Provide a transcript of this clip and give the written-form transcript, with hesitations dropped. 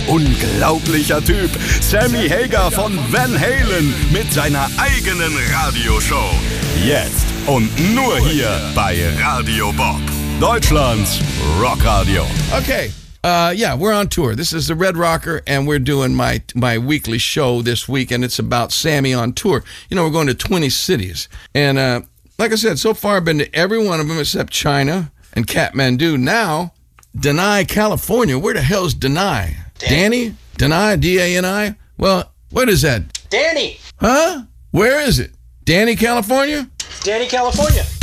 unglaublicher Typ. Sammy Hagar von Van Halen mit seiner eigenen Radioshow. Jetzt und nur hier bei Radio Bob. Deutschlands Rockradio. Okay. We're on tour. This is the Red Rocker, and we're doing my weekly show this week, and it's about Sammy on tour. You know, we're going to 20 cities. And like I said, so far I've been to every one of them except China and Kathmandu. Now, Danai, California. Where the hell's Danai? Danny? Danai? D-A-N-I? Well, what is that? Danny. Huh? Where is it? Danny, California? Danny, California.